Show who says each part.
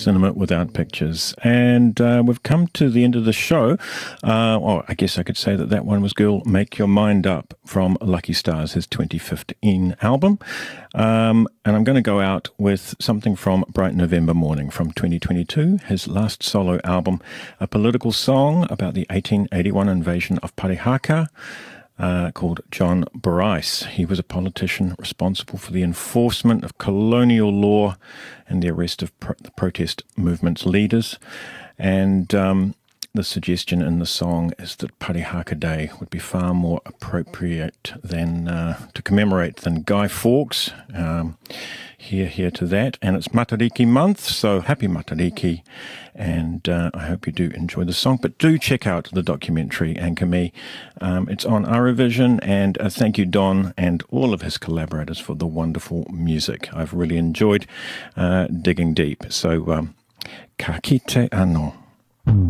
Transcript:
Speaker 1: Cinema Without Pictures. And we've come to the end of the show. I guess I could say that one was Girl, Make Your Mind Up from Lucky Stars, his 2015 album. And I'm going to go out with something from Bright November Morning from 2022, his last solo album, a political song about the 1881 invasion of Parihaka, called John Bryce. He was a politician responsible for the enforcement of colonial law and the arrest of the protest movement's leaders. And the suggestion in the song is that Parihaka Day would be far more appropriate than to commemorate than Guy Fawkes. Here to that. And it's Matariki month, so happy Matariki. And I hope you do enjoy the song. But do check out the documentary, Anchor Me. It's on Aravision. And thank you, Don, and all of his collaborators for the wonderful music. I've really enjoyed digging deep. So, ka kite ano.